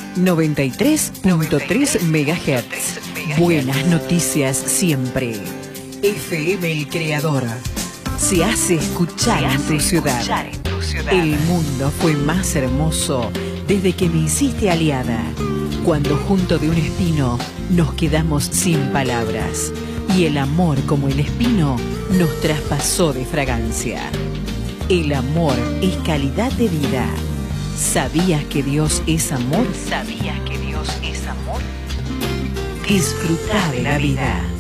93.3 MHz. Buenas noticias siempre. FM El Creador. Se hace escuchar en tu ciudad. El mundo fue más hermoso desde que me hiciste aliada. Cuando junto de un espino nos quedamos sin palabras. Y el amor como el espino nos traspasó de fragancia. El amor es calidad de vida. ¿Sabías que Dios es amor? ¿Sabías que Dios es amor? Disfruta de la vida.